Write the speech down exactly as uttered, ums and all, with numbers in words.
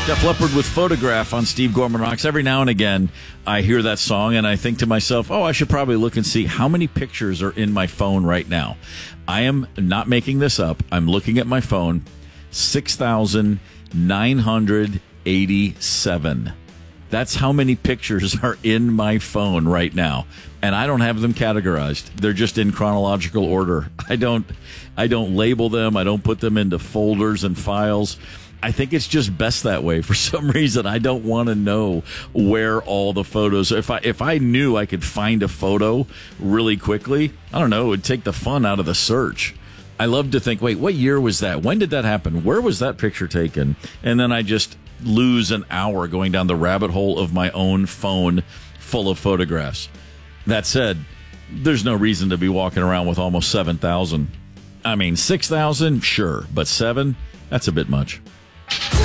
Def Leppard with Photograph on Steve Gorman Rocks. Every now and again, I hear that song and I think to myself, oh, I should probably look and see how many pictures are in my phone right now. I am not making this up. I'm looking at my phone, six thousand nine hundred eighty-seven. That's how many pictures are in my phone right now. And I don't have them categorized. They're just in chronological order. I don't I don't label them. I don't put them into folders and files. I think it's just best that way. For some reason, I don't want to know where all the photos are. If I if I knew I could find a photo really quickly, I don't know, it would take the fun out of the search. I love to think, wait, what year was that? When did that happen? Where was that picture taken? And then I just lose an hour going down the rabbit hole of my own phone full of photographs. That said, there's no reason to be walking around with almost seven thousand. I mean, six thousand, sure, but seven, that's a bit much.